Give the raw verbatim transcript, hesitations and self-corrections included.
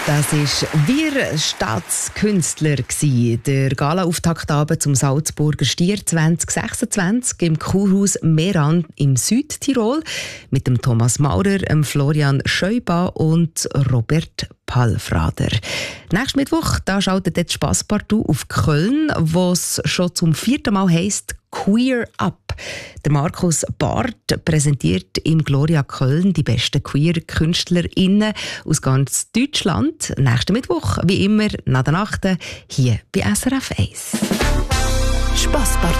Das war «Wir Staatskünstler», der Gala-Auftaktabend zum Salzburger Stier zwanzig sechsundzwanzig im Kurhaus Meran im Südtirol mit dem Thomas Maurer, dem Florian Scheuba und Robert Palfrader. Nächsten Mittwoch da schaltet jetzt Spasspartout auf Köln, wo es schon zum vierten Mal heisst «Queer Up». Der Markus Barth präsentiert im Gloria Köln die besten Queer-KünstlerInnen aus ganz Deutschland. Nächsten Mittwoch, wie immer, nach der Nacht, hier bei S R F eins. Spasspartout.